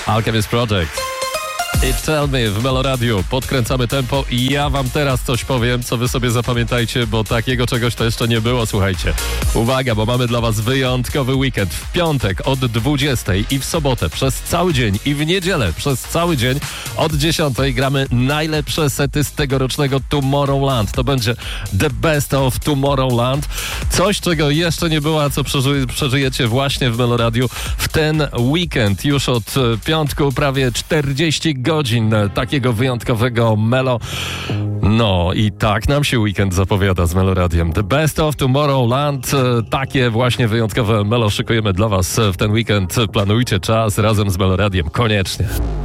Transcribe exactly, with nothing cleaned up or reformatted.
Alchemist Project. I Tell Me w Meloradiu. Podkręcamy tempo i ja wam teraz coś powiem, co wy sobie zapamiętajcie, bo takiego czegoś to jeszcze nie było, słuchajcie. Uwaga, bo mamy dla was wyjątkowy weekend. W piątek od dwudziestej i w sobotę przez cały dzień i w niedzielę przez cały dzień od dziesiątej gramy najlepsze sety z tegorocznego Tomorrowland. To będzie The Best of Tomorrowland. Coś, czego jeszcze nie było, a co przeży- przeżyjecie właśnie w Meloradiu w ten weekend. Już od piątku prawie czterdzieści godzin takiego wyjątkowego Melo. No i tak nam się weekend zapowiada z Meloradiem. The Best of Tomorrowland. Takie właśnie wyjątkowe Melo szykujemy dla was w ten weekend. Planujcie czas razem z Meloradiem. Koniecznie.